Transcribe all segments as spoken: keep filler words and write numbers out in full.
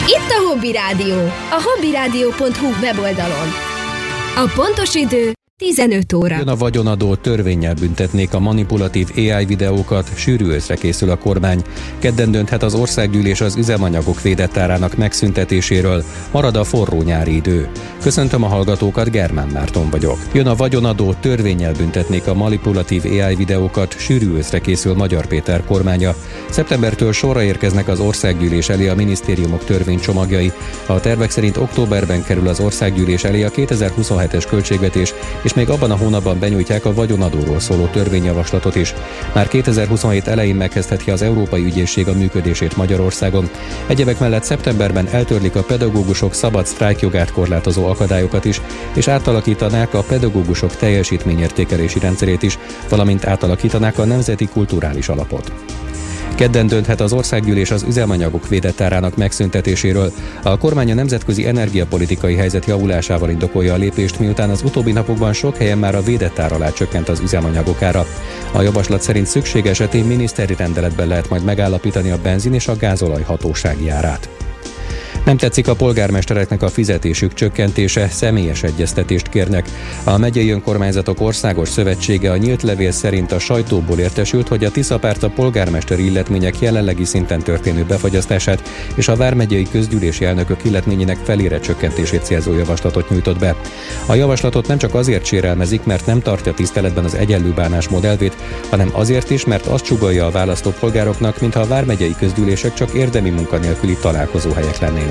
Itt a Hobby Rádió, a hobby rádió pont hu weboldalon. A pontos idő tizenöt óra. Jön a vagyonadó, törvénnyel büntetnék a manipulatív á i videókat, sűrű őszre készül a kormány. Kedden dönthet az országgyűlés az üzemanyagok védett árának megszüntetéséről, marad a forró nyári idő. Köszöntöm a hallgatókat, Germán Márton vagyok. Jön a vagyonadó, törvénnyel büntetnék a manipulatív á i videókat, sűrű őszre készül Magyar Péter kormánya. Szeptembertől sorra érkeznek az országgyűlés elé a minisztériumok törvénycsomagjai. A tervek szerint októberben kerül az országgyűlés elé a kétezer-huszonhetes költségvetés, és még abban a hónapban benyújtják a vagyonadóról szóló törvényjavaslatot is. Már kétezer-huszonhét elején megkezdheti az Európai Ügyészség a működését Magyarországon. Egyebek mellett szeptemberben eltörlik a pedagógusok szabad sztrájkjogát korlátozó akadályokat is, és átalakítanák a pedagógusok teljesítményértékelési rendszerét is, valamint átalakítanák a Nemzeti Kulturális Alapot. Kedden dönthet az országgyűlés az üzemanyagok védett árának megszüntetéséről. A kormány a nemzetközi energiapolitikai helyzet javulásával indokolja a lépést, miután az utóbbi napokban sok helyen már a védett ár alá csökkent az üzemanyagok ára. A javaslat szerint szükség esetén miniszteri rendeletben lehet majd megállapítani a benzin és a gázolaj hatósági árát. Nem tetszik a polgármestereknek a fizetésük csökkentése, személyes egyeztetést kérnek. A megyei önkormányzatok országos szövetsége a nyílt levél szerint a sajtóból értesült, hogy a Tiszapárt a polgármesteri illetmények jelenlegi szinten történő befagyasztását és a vármegyei közgyűlési elnökök illetményének felére csökkentését célzó javaslatot nyújtott be. A javaslatot nem csak azért sérelmezik, mert nem tartja tiszteletben az egyenlő bánásmód elvét, hanem azért is, mert azt sugallja a választópolgároknak, mintha a vármegyei közgyűlések csak érdemi munkanélküli találkozóhelyek lennének.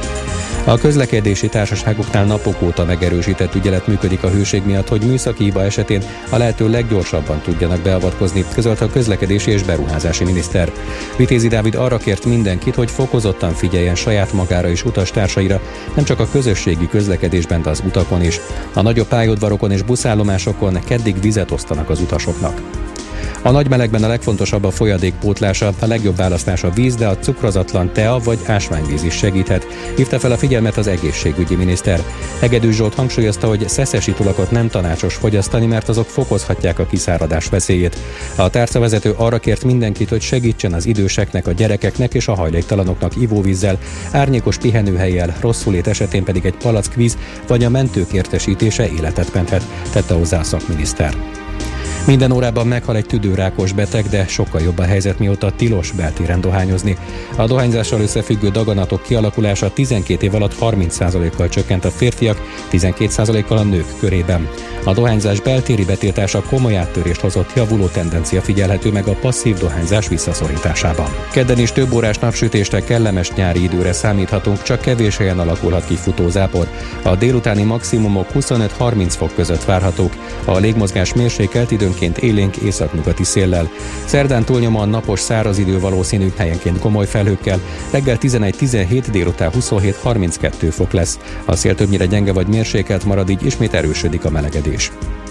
A közlekedési társaságoknál napok óta megerősített ügyelet működik a hőség miatt, hogy műszaki hiba esetén a lehető leggyorsabban tudjanak beavatkozni, közölte a közlekedési és beruházási miniszter. Vitézi Dávid arra kért mindenkit, hogy fokozottan figyeljen saját magára és utastársaira, nem csak a közösségi közlekedésben, de az utakon is. A nagyobb pályaudvarokon és buszállomásokon keddig vizet osztanak az utasoknak. A nagy melegben a legfontosabb a folyadék pótlása, a legjobb választás a víz, de a cukrozatlan tea vagy ásványvíz is segíthet, hívta fel a figyelmet az egészségügyi miniszter. Hegedűs Zsolt hangsúlyozta, hogy szeszes italokat nem tanácsos fogyasztani, mert azok fokozhatják a kiszáradás veszélyét. A tárcavezető arra kért mindenkit, hogy segítsen az időseknek, a gyerekeknek és a hajléktalanoknak ivóvízzel, árnyékos pihenőhellyel, rosszulét esetén pedig egy palack víz vagy a mentők értesítése életet menthet, tette hozzá a szakminiszter. Minden órában meghal egy tüdőrákos beteg, de sokkal jobb a helyzet, mióta tilos beltéren dohányozni. A dohányzással összefüggő daganatok kialakulása tizenkét év alatt harminc százalékkal csökkent a férfiak, tizenkét százalékkal a nők körében. A dohányzás beltéri betiltása komoly áttörést hozott, javuló tendencia figyelhető meg a passzív dohányzás visszaszorításában. Kedden is több órás napsütésre, kellemes nyári időre számíthatunk, csak kevés helyen alakulhat ki futózápor. A délutáni maximumok huszonöt-harminc fok között várhatók, a légmozgás mérsékelt, időnként élénk északnyugati széllel. Szerdán túlnyomóan napos száraz idő valószínű, helyenként gomoly felhőkkel, reggel tizenegy-tizenhét, délután huszonhét-harminckettő fok lesz. A szél többnyire gyenge vagy mérsékelt marad, így ismét erősödik a melegedés.